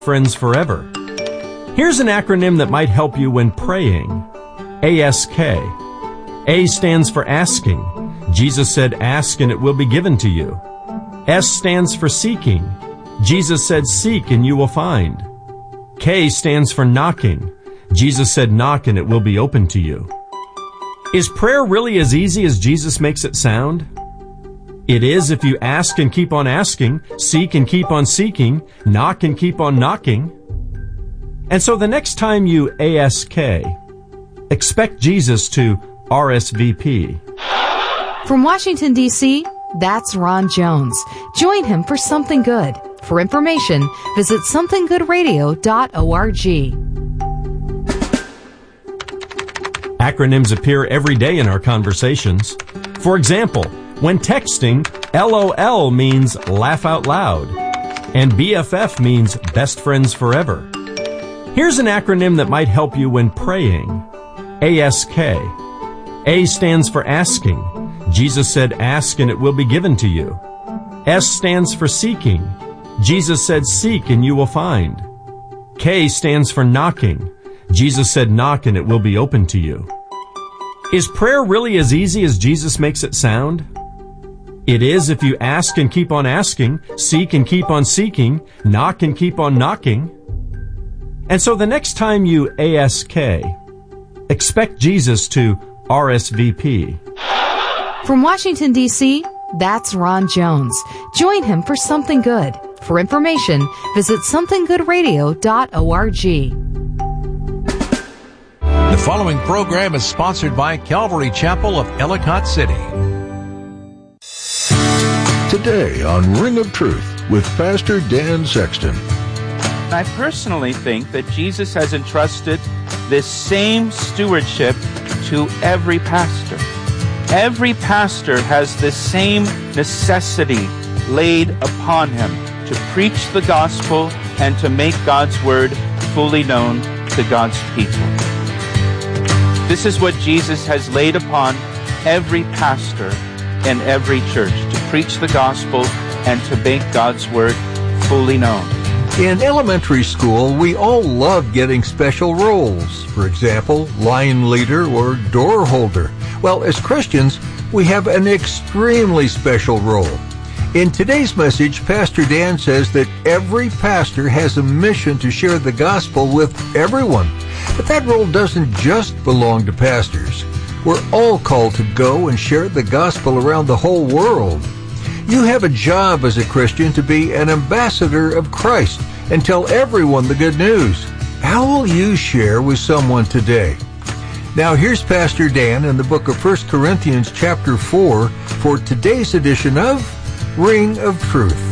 friends forever. Here's an acronym that might help you when praying. ASK. A stands for asking. Jesus said, ask and it will be given to you. S stands for seeking. Jesus said, seek and you will find. K stands for knocking. Jesus said, knock and it will be open to you. Is prayer really as easy as Jesus makes it sound? It is if you ask and keep on asking, seek and keep on seeking, knock and keep on knocking. And so the next time you ASK, expect Jesus to RSVP. From Washington, D.C., that's Ron Jones. Join him for Something Good. For information, visit somethinggoodradio.org. Acronyms appear every day in our conversations. For example, when texting, LOL means laugh out loud, and BFF means best friends forever. Here's an acronym that might help you when praying. ASK. A stands for asking. Jesus said, ask and it will be given to you. S stands for seeking. Jesus said, seek and you will find. K stands for knocking. Jesus said, knock and it will be open to you. Is prayer really as easy as Jesus makes it sound? It is if you ask and keep on asking, seek and keep on seeking, knock and keep on knocking. And so the next time you ASK, expect Jesus to RSVP. From Washington, D.C., that's Ron Jones. Join him for Something Good. For information, visit somethinggoodradio.org. The following program is sponsored by Calvary Chapel of Ellicott City. Today on Ring of Truth with Pastor Dan Sexton. I personally think that Jesus has entrusted this same stewardship to every pastor. Every pastor has this same necessity laid upon him to preach the gospel and to make God's word fully known to God's people. This is what Jesus has laid upon every pastor in every church, to preach the gospel and to make God's word fully known. In elementary school, we all love getting special roles. For example, line leader or door holder. Well, as Christians, we have an extremely special role. In today's message, Pastor Dan says that every pastor has a mission to share the gospel with everyone. But that role doesn't just belong to pastors. We're all called to go and share the gospel around the whole world. You have a job as a Christian to be an ambassador of Christ and tell everyone the good news. How will you share with someone today? Now here's Pastor Dan in the book of 1 Corinthians chapter 4 for today's edition of Ring of Truth.